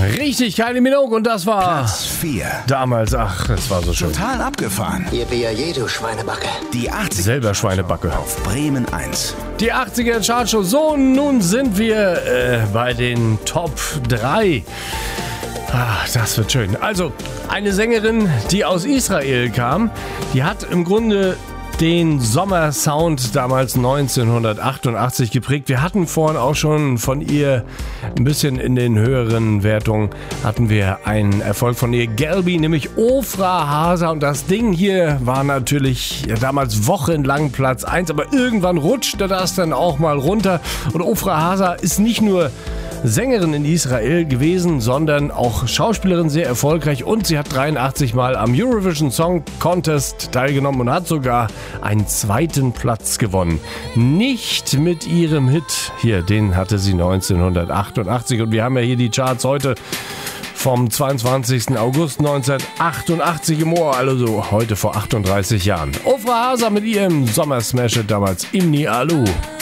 Richtig, Kylie Minogue und das war Platz 4. damals, das war so schön. Total abgefahren. Yippie, du Schweinebacke. Die 80er Selber Schweinebacke. auf Bremen 1. Die 80er Chartshow. So, nun sind wir bei den Top 3. Das wird schön. Also, eine Sängerin, die aus Israel kam, die hat im Grunde den Sommersound damals 1988 geprägt. Wir hatten vorhin auch schon von ihr ein bisschen in den höheren Wertungen hatten wir einen Erfolg von ihr, Gelbi, nämlich Ofra Hasa. Und das Ding hier war natürlich damals wochenlang Platz 1, aber irgendwann rutschte das dann auch mal runter. Und Ofra Hasa ist nicht nur Sängerin in Israel gewesen, sondern auch Schauspielerin, sehr erfolgreich, und sie hat 83 Mal am Eurovision Song Contest teilgenommen und hat sogar einen 2. Platz gewonnen. Nicht mit ihrem Hit hier, den hatte sie 1988, und wir haben ja hier die Charts heute vom 22. August 1988 im Ohr, also heute vor 38 Jahren. Ofra Hasa mit ihrem Sommersmash damals Imni Alu.